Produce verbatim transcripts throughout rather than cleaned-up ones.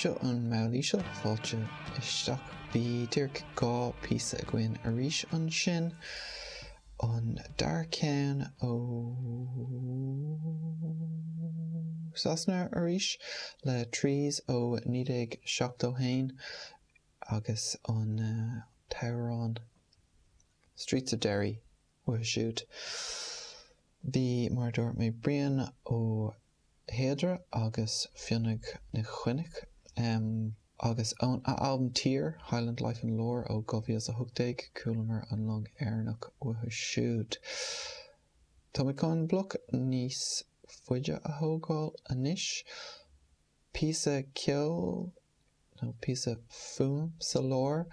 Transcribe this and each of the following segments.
Seo an Maolíseal fáilte isteach bhí tíorc gá píosa a gcuin arís an sin an Darcén ó Sasna arís le trís ó nídéag seachtó hain agus an uh, Tyrone Streets of Derry ó siúd. Bhí mar dúirt mé brian ó Héadra agus fionnaigh na Chuinnic um, agus an album Tír Highland Life and Lore ó Govias a Hugdaig Cúlamar an Long Airnach ó siúd. Tá mé con bloc níos fuide a thógáil anis píosa ceol no píosa fum sa lór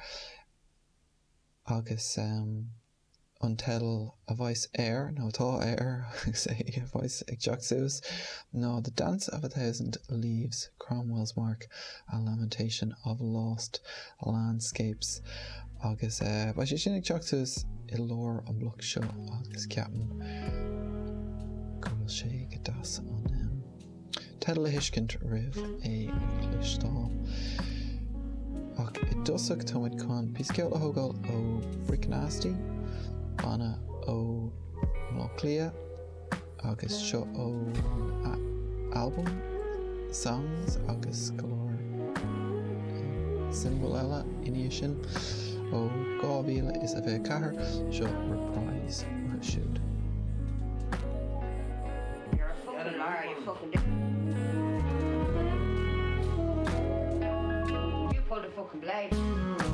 agus um, an tedal a bhaith air no tá air agus é a bhaith ag teachtús no The Dance of a Thousand Leaves, Cromwell's Mark, A Lamentation of Lost Landscapes agus uh, ba sé sin ag teachtús I lór an bloc seo agus ceapan gohfuil sé go das an um, tedal a hiiscint rih é chluistáil ach I dosach táid chun písceol a thógáil ó Bricknasty Anna ó Lochlia agus seo ó album songs agus golóir symbol eile iní sin ó gá mhíle is a bheith cahar seo reprise ó siúd. You're a fucking liar, you fucking dick. You pulled a fucking blade.